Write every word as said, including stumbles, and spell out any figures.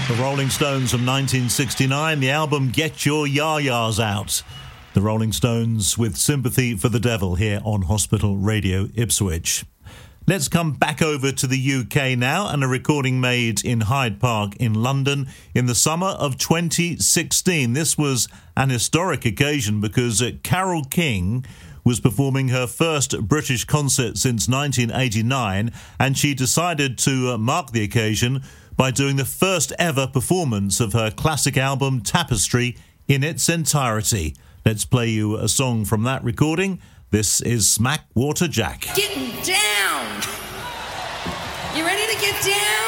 The Rolling Stones from nineteen sixty-nine, the album Get Your Ya-Ya's Out. The Rolling Stones with Sympathy for the Devil here on Hospital Radio Ipswich. Let's come back over to the U K now, and a recording made in Hyde Park in London in the summer of twenty sixteen. This was an historic occasion because uh, Carole King was performing her first British concert since nineteen eighty-nine, and she decided to uh, mark the occasion by doing the first ever performance of her classic album Tapestry in its entirety. Let's play you a song from that recording. This is Smack Water Jack. Getting down! You ready to get down?